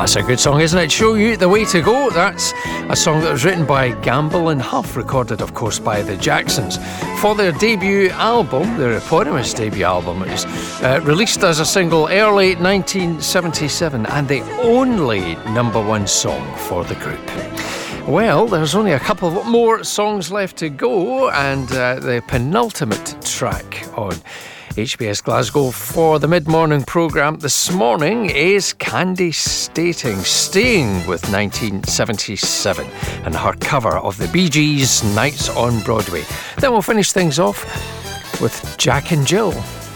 That's a good song, isn't it? Show You the Way to Go. That's a song that was written by Gamble and Huff, recorded, of course, by the Jacksons for their debut album, their eponymous debut album. It was released as a single early 1977 and the only number one song for the group. Well, there's only a couple more songs left to go, and the penultimate track on HBS Glasgow for the mid-morning programme this morning is Candy Staying with 1977 and her cover of the Bee Gees' Nights on Broadway. Then we'll finish things off with Jack and Jill.